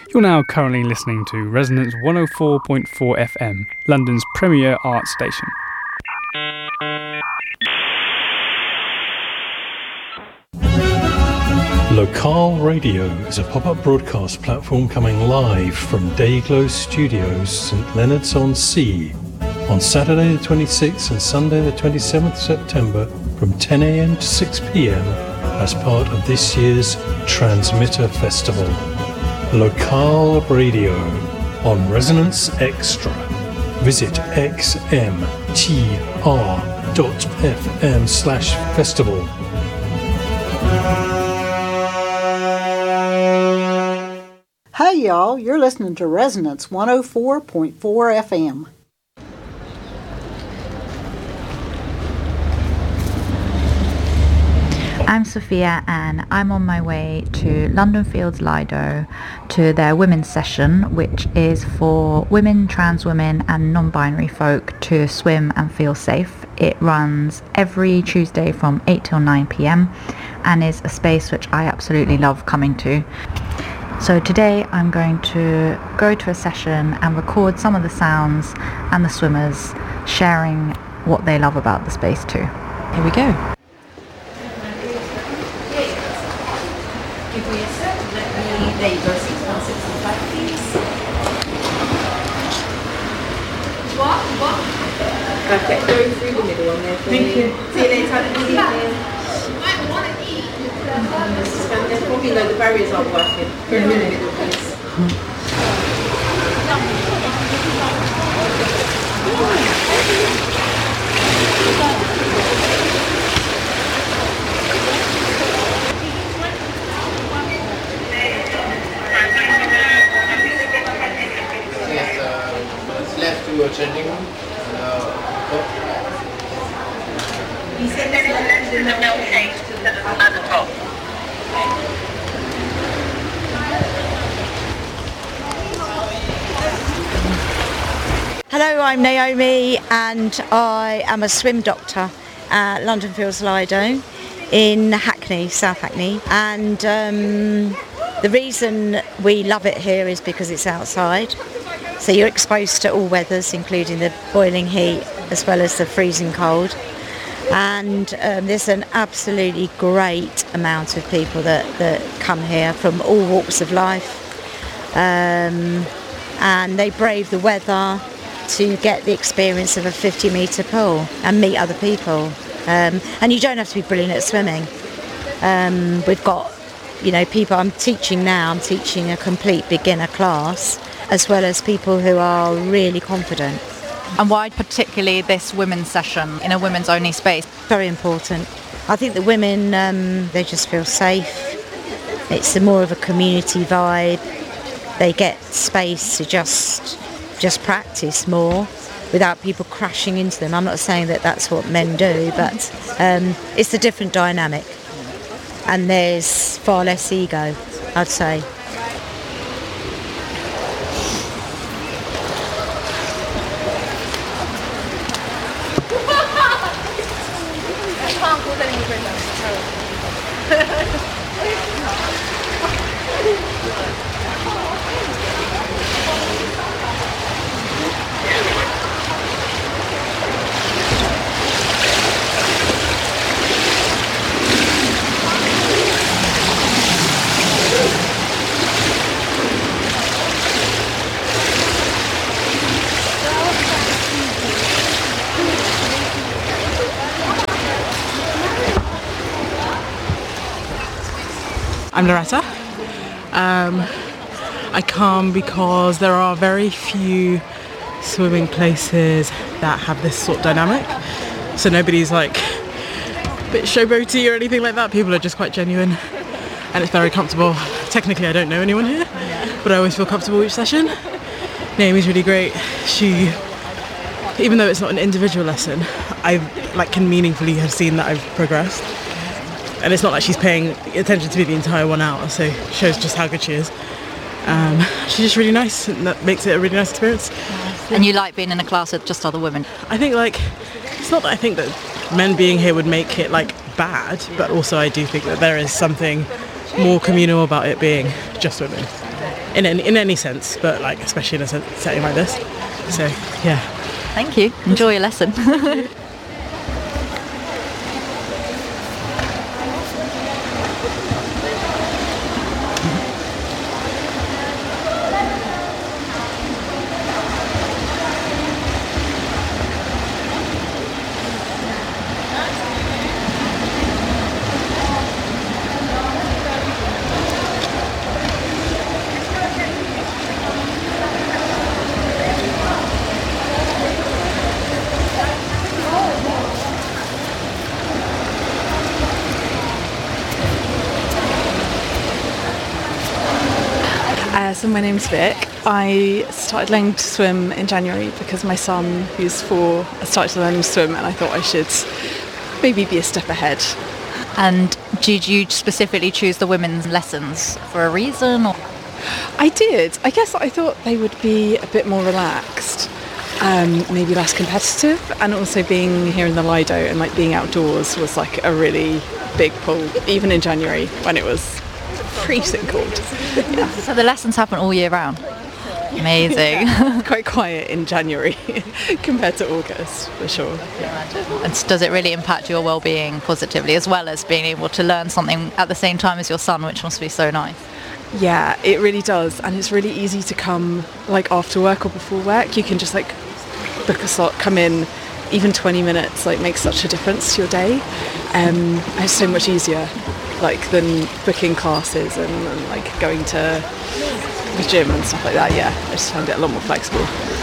You're now currently listening to Resonance 104.4 FM, London's premier art station. Locale Radio is a pop-up broadcast platform coming live from Dayglow Studios, St Leonards-on-Sea, on Saturday the 26th and Sunday the 27th September from 10 a.m. to 6 p.m. as part of this year's Transmitter Festival. Locale Radio on Resonance Extra. Visit xmtr.fm/festival. Hey y'all, you're listening to Resonance 104.4 FM. I'm Sophia and I'm on my way to London Fields Lido to their women's session, which is for women, trans women and non-binary folk to swim and feel safe. It runs every Tuesday from 8 till 9 p.m. and is a space which I absolutely love coming to. So today I'm going to go to a session and record some of the sounds and the swimmers sharing what they love about the space too. Here we go. Give me a sec, there you go, 6.65 please. What? Okay, go through the middle one there for me. Thank you. See you later, have a good evening. There's probably the barriers aren't working. Go in the middle please. Left to a changing room. You said there's a milkshake at the top. Hello, I'm Naomi and I am a swim doctor at London Fields Lido in Hackney, South Hackney, and the reason we love it here is because it's outside. So you're exposed to all weathers, including the boiling heat as well as the freezing cold. And there's an absolutely great amount of people that come here from all walks of life. And they brave the weather to get the experience of a 50-metre pool and meet other people. And you don't have to be brilliant at swimming. We've got, people I'm teaching now. I'm teaching a complete beginner class, as well as people who are really confident. And why particularly this women's session in a women's only space? Very important. I think the women, they just feel safe. It's more of a community vibe. They get space to just practice more without people crashing into them. I'm not saying that that's what men do, but it's a different dynamic. And there's far less ego, I'd say. I'm Loretta. I come because there are very few swimming places that have this sort of dynamic. So nobody's like a bit showboaty or anything like that. People are just quite genuine and it's very comfortable. Technically I don't know anyone here, but I always feel comfortable each session. Naomi's really great. She, even though it's not an individual lesson, I can meaningfully have seen that I've progressed. And it's not like she's paying attention to me the entire 1 hour, so it shows just how good she is. She's just really nice, and that makes it a really nice experience. And you like being in a class with just other women? I think it's not that I think that men being here would make it bad, but also I do think that there is something more communal about it being just women. in any sense, but like especially in a setting like this. So yeah. Thank you. Enjoy your lesson. So my name's Vic. I started learning to swim in January because my son, who's 4, started to learn to swim, and I thought I should maybe be a step ahead. And did you specifically choose the women's lessons for a reason? Or? I did. I guess I thought they would be a bit more relaxed, maybe less competitive, and also being here in the Lido and like being outdoors was like a really big pull, even in January when it was freezing cold. Yeah. So the lessons happen all year round? Amazing. Quite quiet in January compared to August, for sure. Yeah. And does it really impact your well-being positively, as well as being able to learn something at the same time as your son, which must be so nice? Yeah, it really does, and it's really easy to come like after work or before work. You can just like book a slot, come in, even 20 minutes like makes such a difference to your day. It's so much easier like than booking classes and like going to the gym and stuff like that. Yeah, I just find it a lot more flexible.